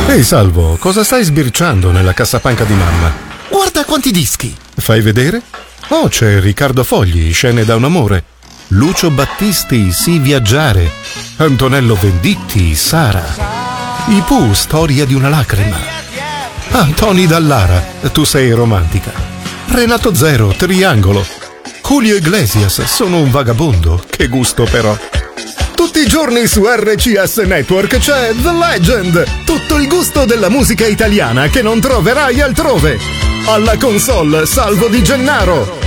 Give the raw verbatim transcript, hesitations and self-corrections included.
Ehi Salvo, cosa stai sbirciando nella cassapanca di mamma? Guarda quanti dischi! Fai vedere? Oh, c'è Riccardo Fogli, Scene da un amore. Lucio Battisti, Sì viaggiare. Antonello Venditti, Sara. I Pooh, Storia di una lacrima. Antoni Dallara, Tu sei romantica. Renato Zero, Triangolo. Julio Iglesias, Sono un vagabondo. Che gusto però. Tutti i giorni su R C S Network c'è The Legend, tutto il gusto della musica italiana che non troverai altrove. Alla console Salvo Di Gennaro.